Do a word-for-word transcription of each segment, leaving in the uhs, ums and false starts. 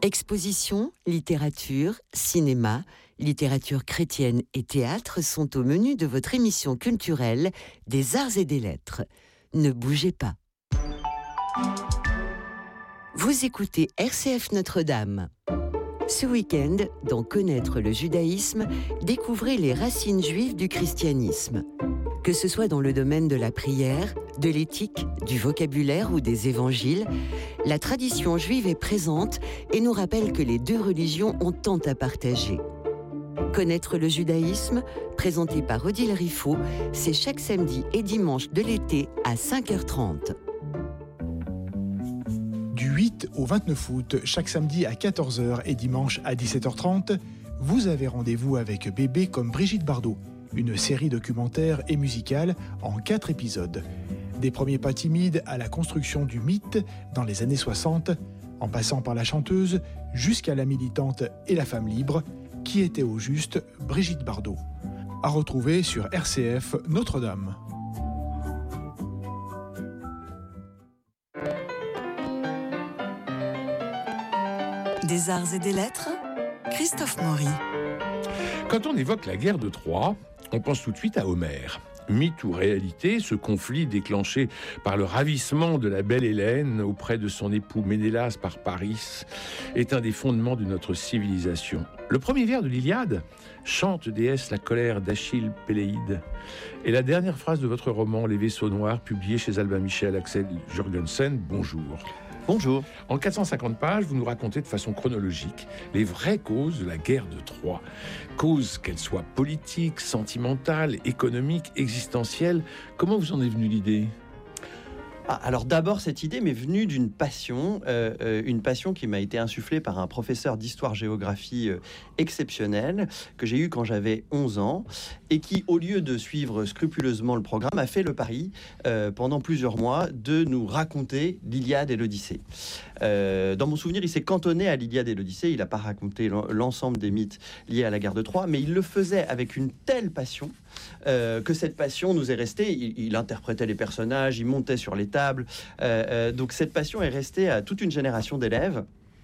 Expositions, littérature, cinéma, littérature chrétienne et théâtre sont au menu de votre émission culturelle des Arts et des Lettres. Ne bougez pas. Vous écoutez R C F Notre-Dame. Ce week-end, dans Connaître le judaïsme, découvrez les racines juives du christianisme. Que ce soit dans le domaine de la prière, de l'éthique, du vocabulaire ou des évangiles, la tradition juive est présente et nous rappelle que les deux religions ont tant à partager. Connaître le judaïsme, présenté par Odile Riffaut, c'est chaque samedi et dimanche de l'été à cinq heures trente. Du huit au vingt-neuf août, chaque samedi à quatorze heures et dimanche à dix-sept heures trente, vous avez rendez-vous avec Bébé comme Brigitte Bardot, une série documentaire et musicale en quatre épisodes. Des premiers pas timides à la construction du mythe dans les années soixante, en passant par la chanteuse jusqu'à la militante et la femme libre, qui était au juste Brigitte Bardot. À retrouver sur R C F Notre-Dame. Des Arts et des Lettres, Christophe Maury. Quand on évoque la guerre de Troie, on pense tout de suite à Homère. Mythe ou réalité, ce conflit déclenché par le ravissement de la belle Hélène auprès de son époux Ménélas par Paris est un des fondements de notre civilisation. Le premier vers de l'Iliade, chante déesse la colère d'Achille Péléide, et la dernière phrase de votre roman Les Vaisseaux Noirs, publié chez Albin Michel Axel Jurgensen. Bonjour. Bonjour. En quatre cent cinquante pages, vous nous racontez de façon chronologique les vraies causes de la guerre de Troie. Causes qu'elles soient politiques, sentimentales, économiques, existentielles. Comment vous en est venue l'idée ? Ah, alors d'abord, cette idée m'est venue d'une passion, euh, euh, une passion qui m'a été insufflée par un professeur d'histoire-géographie euh, exceptionnel que j'ai eu quand j'avais onze ans et qui, au lieu de suivre scrupuleusement le programme, a fait le pari euh, pendant plusieurs mois de nous raconter l'Iliade et l'Odyssée. Euh, dans mon souvenir, il s'est cantonné à l'Iliade et l'Odyssée. Il n'a pas raconté l'ensemble des mythes liés à la guerre de Troie, mais il le faisait avec une telle passion euh, que cette passion nous est restée. Il, il interprétait les personnages, il montait sur les tables. Euh, euh, donc cette passion est restée à toute une génération d'élèves.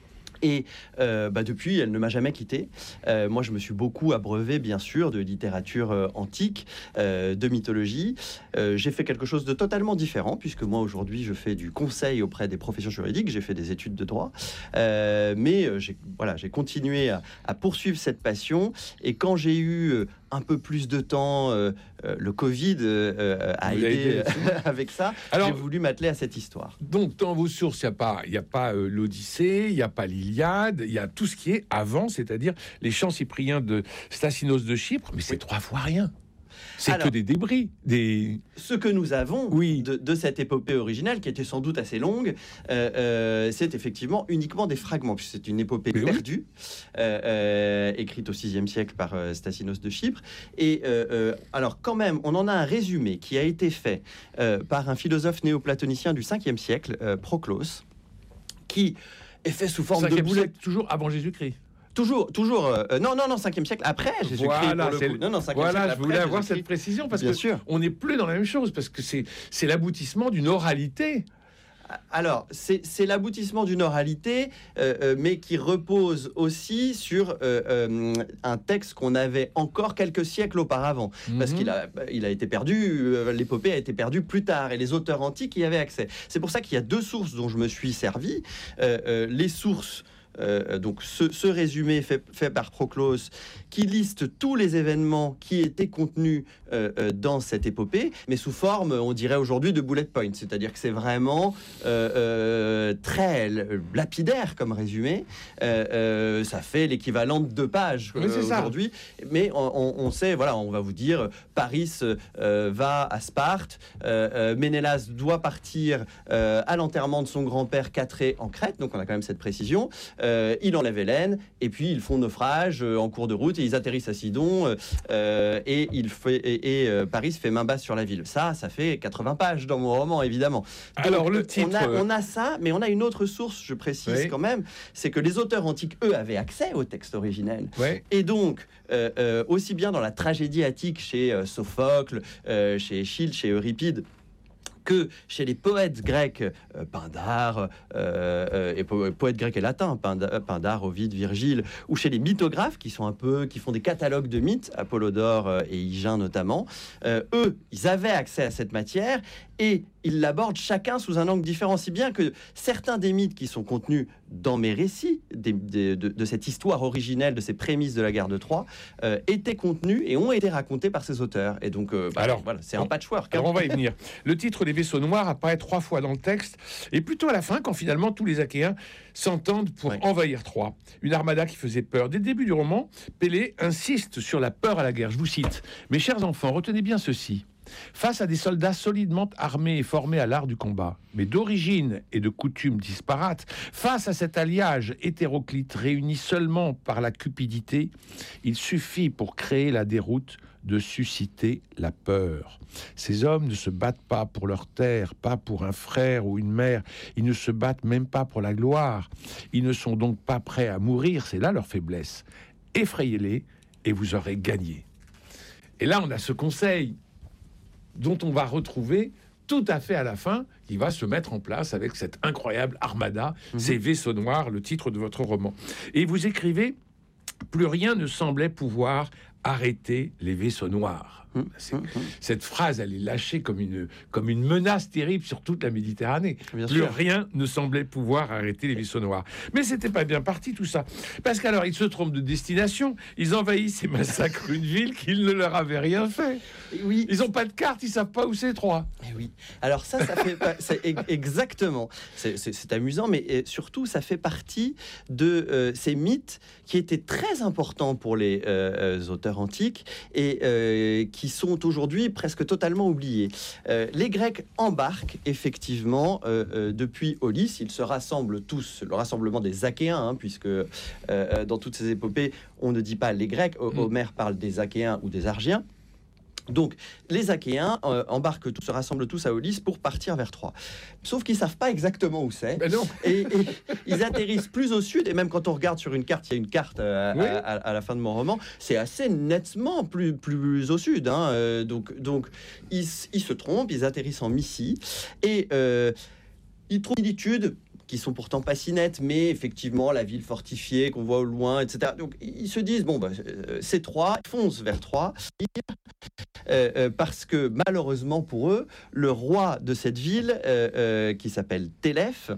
Et euh, bah depuis, elle ne m'a jamais quitté. Euh, moi, je me suis beaucoup abreuvé, bien sûr, de littérature euh, antique, euh, de mythologie. Euh, j'ai fait quelque chose de totalement différent, puisque moi, aujourd'hui, je fais du conseil auprès des professions juridiques. J'ai fait des études de droit. Euh, mais euh, j'ai, voilà, j'ai continué à, à poursuivre cette passion. Et quand j'ai eu euh, un peu plus de temps, euh, euh, le Covid euh, a aidé, aidé avec ça. Alors, j'ai voulu m'atteler à cette histoire. Donc, dans vos sources, il n'y a pas, y a pas euh, l'Odyssée, il n'y a pas l'Iliade, il y a tout ce qui est avant, c'est-à-dire les chants cypriens de Stassinos de Chypre, mais c'est oui. trois fois rien. C'est Alors, que des débris. Des... Ce que nous avons oui. de, de cette épopée originale, qui était sans doute assez longue, euh, euh, c'est effectivement uniquement des fragments, puisque c'est une épopée Mais perdue, oui. euh, euh, écrite au sixième siècle par euh, Stassinos de Chypre. Et euh, euh, alors, quand même, on en a un résumé qui a été fait euh, par un philosophe néoplatonicien du cinquième siècle, euh, Proclos, qui est fait sous forme de boulettes. Toujours avant Jésus-Christ. Toujours, toujours, euh, non, non, non, cinquième siècle après Jésus-Christ. Voilà, pour le coup. Non, non, cinquième voilà siècle je voulais après, avoir Jésus-Christ. cette précision parce Bien que sûr. on n'est plus dans la même chose parce que c'est c'est l'aboutissement d'une oralité. Alors, c'est, c'est l'aboutissement d'une oralité, euh, euh, mais qui repose aussi sur euh, euh, un texte qu'on avait encore quelques siècles auparavant, mm-hmm. parce qu'il a, il a été perdu, euh, l'épopée a été perdue plus tard, et les auteurs antiques y avaient accès. C'est pour ça qu'il y a deux sources dont je me suis servi. Euh, euh, les sources... Euh, donc ce, ce résumé fait, fait par Proclos qui liste tous les événements qui étaient contenus euh, euh, dans cette épopée, mais sous forme, on dirait aujourd'hui, de bullet points, c'est-à-dire que c'est vraiment euh, euh, très lapidaire comme résumé. Euh, euh, ça fait l'équivalent de deux pages euh, aujourd'hui, mais on, on sait, voilà, on va vous dire, Paris euh, va à Sparte, euh, euh, Ménélas doit partir euh, à l'enterrement de son grand-père Catré en Crète, donc on a quand même cette précision. Euh, il enlève Hélène et puis ils font naufrage euh, en cours de route et ils atterrissent à Sidon euh, et, il fait, et, et euh, Paris fait main basse sur la ville. Ça, ça fait quatre-vingts pages dans mon roman, évidemment. Donc, alors le titre... On a, on a ça, mais on a une autre source, je précise oui. quand même, c'est que les auteurs antiques, eux, avaient accès au texte originel. Oui. Et donc, euh, euh, aussi bien dans la tragédie attique chez euh, Sophocle, euh, chez Échille, chez Euripide, que chez les poètes grecs, euh, Pindare, euh, euh, et po- poètes grecs et latins, Pindare, Pindare, Ovide, Virgile, ou chez les mythographes qui sont un peu, qui font des catalogues de mythes, Apollodore euh, et Hygin notamment, euh, eux, ils avaient accès à cette matière et ils l'abordent chacun sous un angle différent, si bien que certains des mythes qui sont contenus dans mes récits, des, des, de, de cette histoire originelle, de ces prémices de la guerre de Troie, euh, étaient contenus et ont été racontés par ces auteurs. Et donc, euh, bah, Alors, voilà, c'est on- un patchwork. Alors hein. on va y venir. Le titre Les vaisseaux noirs apparaît trois fois dans le texte, et plutôt à la fin, quand finalement tous les Achéens s'entendent pour Ouais. envahir Troie. Une armada qui faisait peur. Dès le début du roman, Pélée insiste sur la peur à la guerre. Je vous cite. Mes chers enfants, retenez bien ceci. Face à des soldats solidement armés et formés à l'art du combat, mais d'origine et de coutumes disparates, face à cet alliage hétéroclite réuni seulement par la cupidité, il suffit pour créer la déroute de susciter la peur. Ces hommes ne se battent pas pour leur terre, pas pour un frère ou une mère, ils ne se battent même pas pour la gloire. Ils ne sont donc pas prêts à mourir, c'est là leur faiblesse. Effrayez-les et vous aurez gagné. Et là, on a ce conseil dont on va retrouver tout à fait à la fin, qui va se mettre en place avec cette incroyable armada, Mhm. ces vaisseaux noirs, le titre de votre roman. Et vous écrivez, plus rien ne semblait pouvoir arrêter les vaisseaux noirs. Hum, C'est- hum, hum. Cette phrase, elle est lâchée comme une, comme une menace terrible sur toute la Méditerranée. Bien Plus sûr. rien ne semblait pouvoir arrêter les vaisseaux noirs. Mais c'était pas bien parti tout ça. Parce qu'alors, ils se trompent de destination, ils envahissent et massacrent une ville qu'ils ne leur avaient rien fait. Et oui, Ils n'ont pas de carte, ils savent pas où c'est Troyes. Eh oui. Alors ça, ça fait pas- c'est e- exactement. C'est- C'est c'est amusant, mais euh, surtout, ça fait partie de euh, ces mythes qui étaient très importants pour les euh, euh, auteurs antiques et euh, qui sont aujourd'hui presque totalement oubliés. Euh, les Grecs embarquent effectivement euh, euh, depuis Aulis. Ils se rassemblent tous, le rassemblement des Achéens, hein, puisque euh, euh, dans toutes ces épopées, on ne dit pas les Grecs. Ho- Mm. Homère parle des Achéens ou des Argiens. Donc, les Achéens euh, embarquent tous, se rassemblent tous à Aulis pour partir vers Troie. Sauf qu'ils savent pas exactement où c'est. Ben non. Et, et ils atterrissent plus au sud. Et même quand on regarde sur une carte, il y a une carte euh, Oui. à, à- à la fin de mon roman, c'est assez nettement plus, plus au sud. hein. Euh, donc, donc ils, s- ils se trompent, ils atterrissent en Mysie. Et euh, ils trouvent une similitude qui sont pourtant pas si nettes, mais effectivement, la ville fortifiée qu'on voit au loin, et cetera. Donc, ils se disent, bon, bah, euh, c'est Troie, ils foncent vers Troie. Euh, euh, parce que malheureusement pour eux, le roi de cette ville, euh, euh, qui s'appelle Télèphe,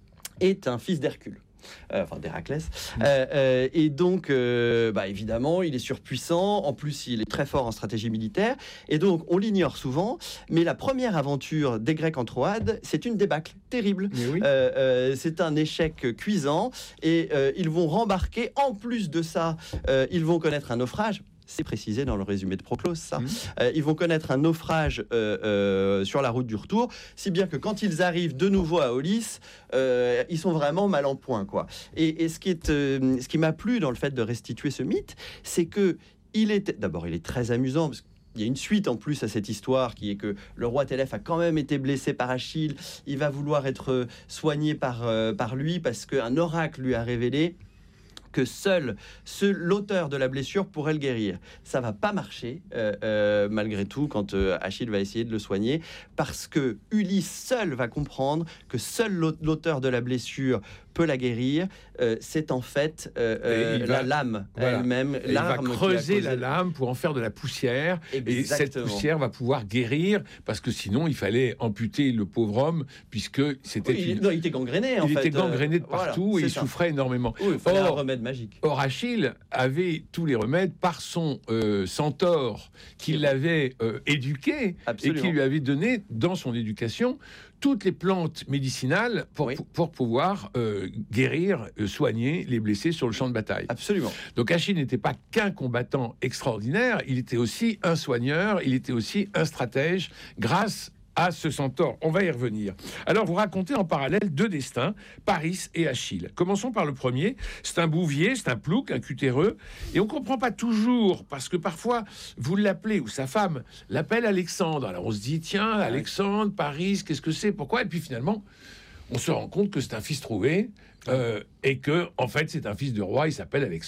est un fils d'Hercule. Euh, enfin d'Héraclès. Euh, euh, et donc, euh, bah, évidemment, il est surpuissant. En plus, il est très fort en stratégie militaire. Et donc, on l'ignore souvent. Mais la première aventure des Grecs en Troade, c'est une débâcle terrible. Mais oui. Euh, euh, c'est un échec cuisant. Et euh, ils vont rembarquer. En plus de ça, euh, ils vont connaître un naufrage. C'est précisé dans le résumé de Proclos, ça. Mmh. Euh, ils vont connaître un naufrage euh, euh, sur la route du retour, si bien que quand ils arrivent de nouveau à Aulis, euh, ils sont vraiment mal en point, quoi. Et, et ce qui est, euh, ce qui m'a plu dans le fait de restituer ce mythe, c'est que il est, d'abord, il est très amusant parce que il y a une suite en plus à cette histoire qui est que le roi Télèphe a quand même été blessé par Achille. Il va vouloir être soigné par, euh, par lui parce qu'un oracle lui a révélé que seul ce, l'auteur de la blessure pourrait le guérir. Ça va pas marcher, euh, euh, malgré tout, quand euh, Achille va essayer de le soigner, parce que Ulysse seul va comprendre que seul l'auteur de la blessure peut la guérir. Euh, c'est en fait euh, euh, il va- la lame voilà. elle-même, Et il va l'arme qui a creuser causé- la lame pour en faire de la poussière. Et cette Exactement. poussière va pouvoir guérir, parce que sinon, il fallait amputer le pauvre homme, puisque c'était Oui, il, une... non, il était gangréné, en il fait. était gangréné de Euh, voilà, partout et c'est il ça. souffrait énormément. Oui, il fallait un Or, remède magique. Or, Achille avait tous les remèdes par son euh, centaure qui C'est l'avait euh, éduqué Absolument. et qui lui avait donné dans son éducation toutes les plantes médicinales pour, Oui. pour, pour pouvoir euh, guérir, euh, soigner les blessés sur le champ de bataille. Absolument. Donc Achille n'était pas qu'un combattant extraordinaire, il était aussi un soigneur, il était aussi un stratège grâce à ce centaure. On va y revenir. Alors, vous racontez en parallèle deux destins, Paris et Achille. Commençons par le premier. C'est un bouvier, c'est un plouc, un cutéreux. Et on ne comprend pas toujours, parce que parfois, vous l'appelez, ou sa femme l'appelle Alexandre. Alors, on se dit, tiens, Alexandre, Paris, qu'est-ce que c'est? Pourquoi? Et puis finalement, on se rend compte que c'est un fils trouvé, euh, et que, en fait, c'est un fils de roi, il s'appelle Alexandre.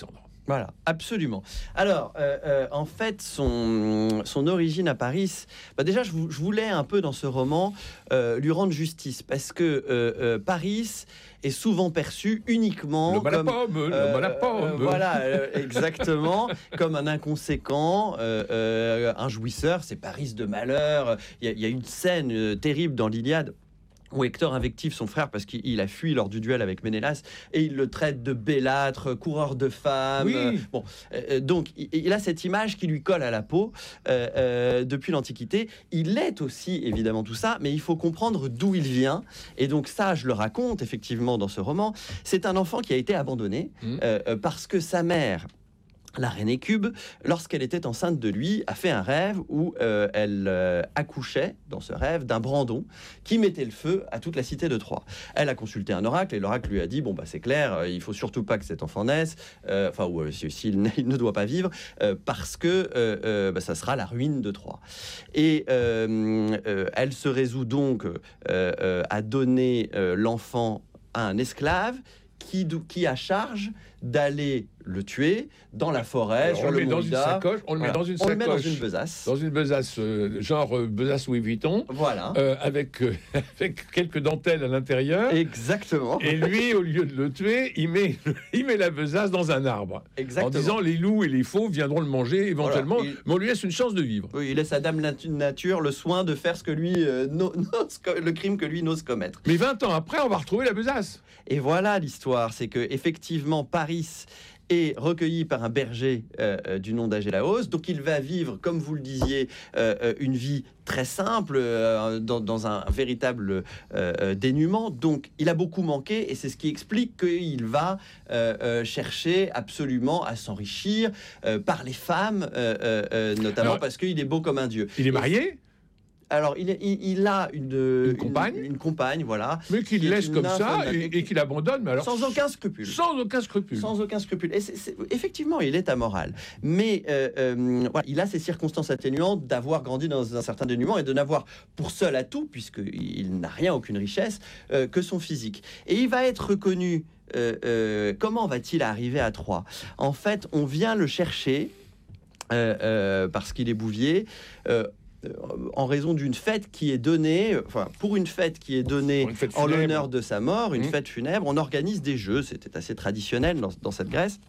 Voilà, absolument. Alors, euh, euh, en fait, son, son origine à Paris, bah déjà, je, je voulais un peu dans ce roman euh, lui rendre justice, parce que euh, euh, Paris est souvent perçu uniquement le comme... pomme, euh, le pomme. euh, voilà, euh, exactement, comme un inconséquent, euh, euh, un jouisseur, c'est Paris de malheur. Il y, y a une scène euh, terrible dans l'Iliade, où Hector invective son frère parce qu'il a fui lors du duel avec Ménélas et il le traite de bellâtre, coureur de femmes. Oui. Bon, euh, donc il, il a cette image qui lui colle à la peau euh, euh, depuis l'Antiquité. Il est aussi évidemment tout ça, mais il faut comprendre d'où il vient. Et donc ça, je le raconte effectivement dans ce roman. C'est un enfant qui a été abandonné mmh. euh, parce que sa mère, la reine Écube, lorsqu'elle était enceinte de lui, a fait un rêve où euh, elle euh, accouchait, dans ce rêve, d'un brandon qui mettait le feu à toute la cité de Troie. Elle a consulté un oracle et l'oracle lui a dit « Bon, bah, c'est clair, euh, il faut surtout pas que cet enfant naisse, euh, enfin, ou euh, s'il ne doit pas vivre, euh, parce que euh, euh, bah, ça sera la ruine de Troie. » Et euh, euh, elle se résout donc euh, euh, à donner euh, l'enfant à un esclave qui, qui a charge d'aller le tuer dans la forêt. Alors, sur on le le met dans Mont une Ida. sacoche, on le Voilà. met dans une on sacoche, le met dans une besace, dans une besace euh, genre euh, besace Louis Vuitton, voilà, euh, avec euh, avec quelques dentelles à l'intérieur. Exactement. Et lui, au lieu de le tuer, il met il met la besace dans un arbre, Exactement. en disant les loups et les fauves viendront le manger éventuellement, Voilà. il... mais on lui laisse une chance de vivre. Oui, il laisse à Dame Nature le soin de faire ce que lui euh, n'ose, le crime que lui n'ose commettre. Mais vingt ans après, on va retrouver la besace. Et voilà l'histoire, c'est que effectivement Paris est recueilli par un berger euh, du nom d'Agélaos. Donc il va vivre, comme vous le disiez, euh, une vie très simple, euh, dans, dans un véritable euh, dénuement. Donc il a beaucoup manqué et c'est ce qui explique qu'il va euh, euh, chercher absolument à s'enrichir euh, par les femmes, euh, euh, notamment Alors, parce qu'il est beau comme un dieu. Il est marié ? Alors, il, il, il a une, une compagne, une, une compagne, voilà, mais qu'il laisse comme ça et, et qu'il abandonne, mais alors sans aucun scrupule, sans aucun scrupule, sans aucun scrupule. Et c'est, c'est, effectivement, il est amoral, mais euh, euh, voilà, il a ces circonstances atténuantes d'avoir grandi dans un certain dénuement et de n'avoir pour seul atout, puisqu'il n'a rien, aucune richesse, euh, que son physique. Et il va être reconnu. Euh, euh, comment va-t-il arriver à Troie ? En fait, on vient le chercher euh, euh, parce qu'il est bouvier. Euh, en raison d'une fête qui est donnée, enfin pour une fête qui est donnée en l'honneur de sa mort, une mmh. fête funèbre, on organise des jeux, c'était assez traditionnel dans, dans cette Grèce.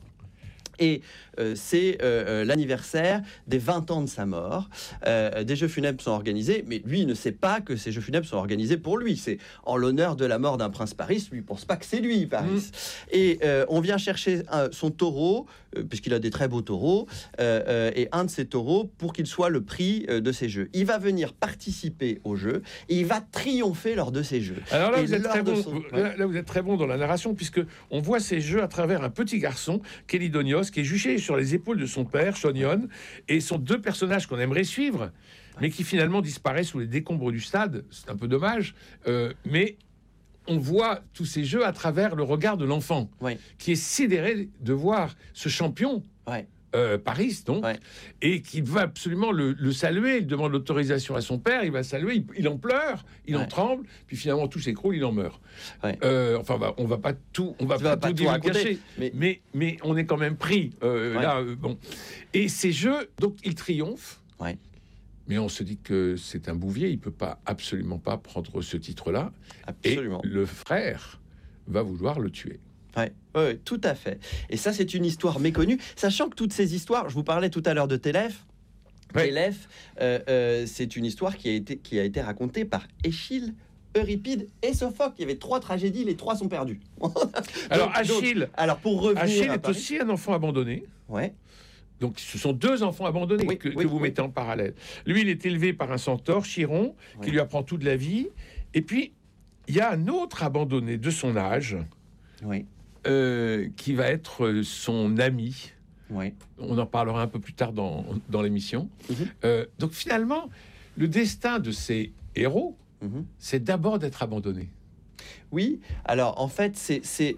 Et euh, c'est euh, l'anniversaire des vingt ans de sa mort. Euh, des jeux funèbres sont organisés, mais lui, il ne sait pas que ces jeux funèbres sont organisés pour lui. C'est en l'honneur de la mort d'un prince Paris. Lui, il ne pense pas que c'est lui, Paris. Mmh. Et euh, on vient chercher un, son taureau, euh, puisqu'il a des très beaux taureaux, euh, euh, et un de ces taureaux pour qu'il soit le prix euh, de ces jeux. Il va venir participer aux jeux et il va triompher lors de ces jeux. Alors là, et vous êtes très bon, son... là, là, vous êtes très bon dans la narration, puisque on voit ces jeux à travers un petit garçon, Kélidonios, qui est juché sur les épaules de son père, Chonion, et sont deux personnages qu'on aimerait suivre, mais qui finalement disparaissent sous les décombres du stade. C'est un peu dommage, euh, mais on voit tous ces jeux à travers le regard de l'enfant, oui. qui est sidéré de voir ce champion. Oui. Euh, Paris, donc, ouais. et qui va absolument le, le saluer. Il demande l'autorisation à son père, il va saluer, il, il en pleure, il ouais. en tremble, puis finalement tout s'écroule, il en meurt. Ouais. Euh, enfin, bah, on va pas tout, on va pas, pas tout dire cacher, mais... mais mais on est quand même pris euh, ouais. là. Euh, bon, et ces jeux, donc, il triomphe. Ouais. Mais on se dit que c'est un bouvier, il peut pas absolument pas prendre ce titre-là. Absolument. Et le frère va vouloir le tuer. Ouais, ouais, tout à fait. Et ça, c'est une histoire méconnue. Sachant que toutes ces histoires, je vous parlais tout à l'heure de Télèphe. Ouais. Télèphe, euh, euh, c'est une histoire qui a été, qui a été racontée par Échille, Euripide et Sophocle. Il y avait trois tragédies, les trois sont perdus. Alors, Achille, donc, alors pour revenir Achille à est Paris, aussi un enfant abandonné. Ouais. Donc, ce sont deux enfants abandonnés oui, que, oui, que vous oui. mettez en parallèle. Lui, il est élevé par un centaure, Chiron, oui. qui lui apprend toute la vie. Et puis, il y a un autre abandonné de son âge. Oui. Euh, qui va être son ami. Oui. On en parlera un peu plus tard dans, dans l'émission. Mm-hmm. Euh, donc finalement, le destin de ces héros, mm-hmm. c'est d'abord d'être abandonnés. Oui, alors en fait, c'est... c'est...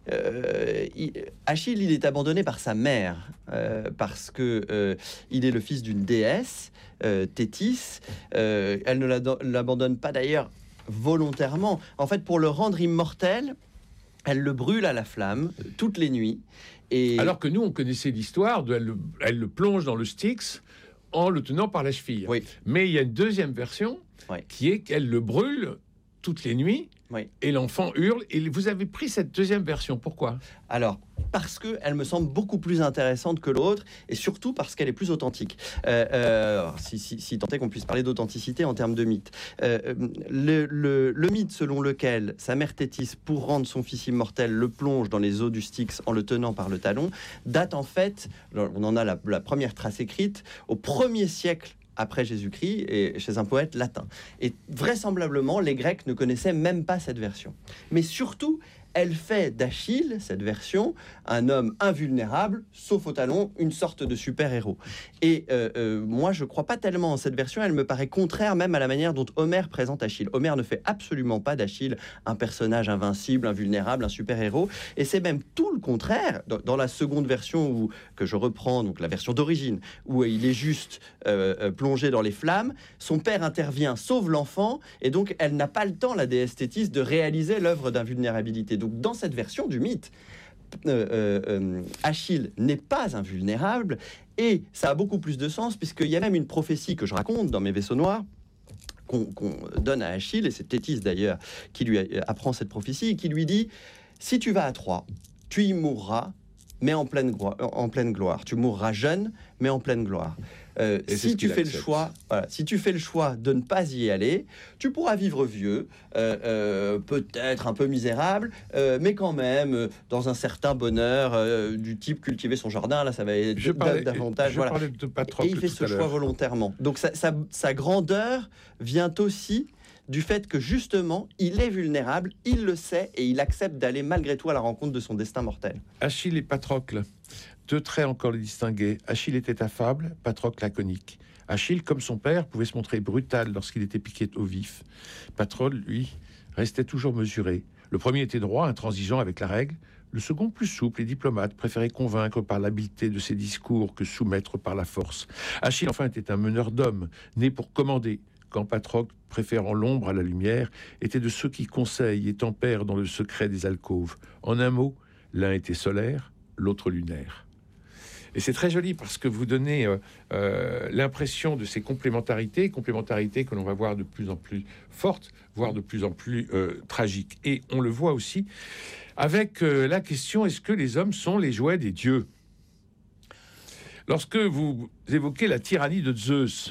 Euh, il, Achille, il est abandonné par sa mère euh, parce que euh, il est le fils d'une déesse, euh, Thétis. Euh, elle ne l'abandonne pas d'ailleurs volontairement. En fait, pour le rendre immortel, Elle le brûle à la flamme euh, toutes les nuits. Et... Alors que nous, on connaissait l'histoire de elle le, elle le plonge dans le Styx en le tenant par la cheville. Oui. Mais il y a une deuxième version Oui. qui est qu'elle le brûle toutes les nuits. Oui. Et l'enfant hurle. Et vous avez pris cette deuxième version. Pourquoi ? Alors, parce qu'elle me semble beaucoup plus intéressante que l'autre, et surtout parce qu'elle est plus authentique. Euh, euh, si, si, si tant est qu'on puisse parler d'authenticité en termes de mythe. Euh, le, le, le mythe selon lequel sa mère Thétis, pour rendre son fils immortel, le plonge dans les eaux du Styx en le tenant par le talon, date en fait, on en a la, la première trace écrite, au premier siècle après Jésus-Christ, et chez un poète latin. Et vraisemblablement, les Grecs ne connaissaient même pas cette version. Mais surtout, elle fait d'Achille, cette version, un homme invulnérable, sauf au talon, une sorte de super-héros. Et euh, euh, moi, je ne crois pas tellement en cette version, elle me paraît contraire même à la manière dont Homère présente Achille. Homère ne fait absolument pas d'Achille un personnage invincible, invulnérable, un super-héros, et c'est même tout le contraire. Dans, dans la seconde version, où, que je reprends, donc la version d'origine, où il est juste euh, plongé dans les flammes, son père intervient, sauve l'enfant, et donc elle n'a pas le temps, la déesse Thétis, de réaliser l'œuvre d'invulnérabilité. Donc dans cette version du mythe, euh, euh, Achille n'est pas invulnérable, et ça a beaucoup plus de sens, puisqu'il y a même une prophétie que je raconte dans mes vaisseaux noirs, qu'on qu'on donne à Achille, et c'est Thétis d'ailleurs qui lui apprend cette prophétie, qui lui dit « Si tu vas à Troie, tu y mourras, mais en pleine, en pleine gloire. Tu mourras jeune, mais en pleine gloire. Euh, si tu fais accepte. le choix, voilà, si tu fais le choix de ne pas y aller, tu pourras vivre vieux, euh, euh, peut-être un peu misérable, euh, mais quand même euh, dans un certain bonheur euh, du type cultiver son jardin. Là, ça va être je parlais, davantage. Je voilà. parlais de Patrocle Et il fait ce choix volontairement. Donc sa, sa, sa grandeur vient aussi du fait que justement, il est vulnérable, il le sait, et il accepte d'aller malgré tout à la rencontre de son destin mortel. Achille et Patrocle, deux traits encore les distinguaient. Achille était affable, Patrocle laconique. Achille, comme son père, pouvait se montrer brutal lorsqu'il était piqué au vif. Patrocle, lui, restait toujours mesuré. Le premier était droit, intransigeant avec la règle. Le second, plus souple et diplomate, préférait convaincre par l'habileté de ses discours que soumettre par la force. Achille, enfin, était un meneur d'hommes, né pour commander, quand Patrocle, préférant l'ombre à la lumière, était de ceux qui conseillent et tempèrent dans le secret des alcôves. En un mot, l'un était solaire, l'autre lunaire. Et c'est très joli parce que vous donnez euh, euh, l'impression de ces complémentarités, complémentarités que l'on va voir de plus en plus fortes, voire de plus en plus euh, tragiques. Et on le voit aussi avec euh, la question, est-ce que les hommes sont les jouets des dieux ? Lorsque vous évoquez la tyrannie de Zeus,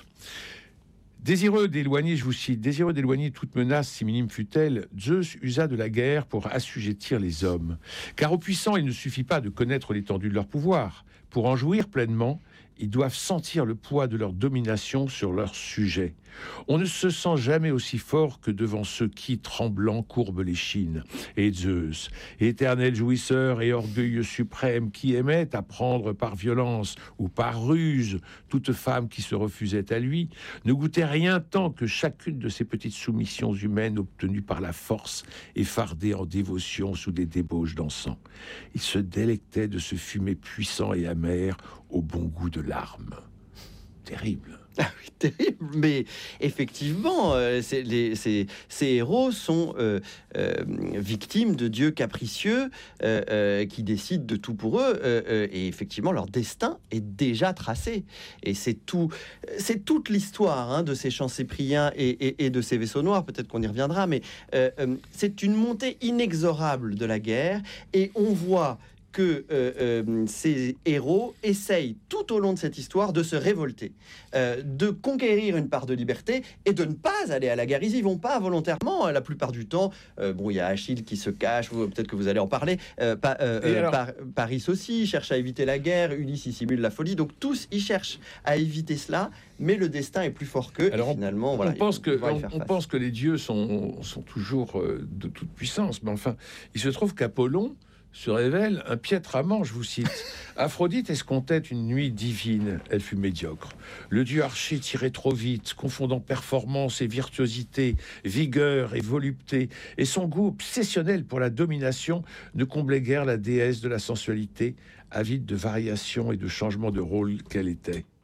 désireux d'éloigner, je vous cite, désireux d'éloigner toute menace, si minime fût-elle, Zeus usa de la guerre pour assujettir les hommes. Car aux puissants, il ne suffit pas de connaître l'étendue de leur pouvoir. Pour en jouir pleinement, ils doivent sentir le poids de leur domination sur leurs sujets. On ne se sent jamais aussi fort que devant ceux qui, tremblants, courbent l'échine. Et Zeus, éternel jouisseur et orgueilleux suprême, qui aimait à prendre par violence ou par ruse toute femme qui se refusait à lui, ne goûtait rien tant que chacune de ces petites soumissions humaines obtenues par la force et fardées en dévotion sous des débauches d'encens. Il se délectait de ce fumet puissant et amer au bon goût de l'arme. Terrible. Ah oui, terrible, mais effectivement, euh, c'est, les, c'est, ces héros sont euh, euh, victimes de dieux capricieux euh, euh, qui décident de tout pour eux, euh, euh, et effectivement, leur destin est déjà tracé. Et c'est tout, c'est toute l'histoire hein, de ces chants cypriens et, et, et de ces vaisseaux noirs. Peut-être qu'on y reviendra, mais euh, euh, c'est une montée inexorable de la guerre, et on voit que euh, euh, ces héros essayent tout au long de cette histoire de se révolter, euh, de conquérir une part de liberté et de ne pas aller à la guerre. Ils y vont pas volontairement la plupart du temps. Euh, bon, il y a Achille qui se cache, peut-être que vous allez en parler. Euh, pa, euh, euh, alors... Par, Paris aussi cherche à éviter la guerre, Ulysse y simule la folie. Donc tous, ils cherchent à éviter cela, mais le destin est plus fort qu'eux. Alors, et finalement, on, voilà, on, pense que, on, on face. pense que les dieux sont, sont toujours euh, de toute puissance, mais enfin, il se trouve qu'Apollon se révèle un piètre amant, je vous cite. Aphrodite escomptait une nuit divine, elle fut médiocre. Le dieu archer tirait trop vite, confondant performance et virtuosité, vigueur et volupté, et son goût obsessionnel pour la domination ne comblait guère la déesse de la sensualité, avide de variations et de changements de rôle qu'elle était.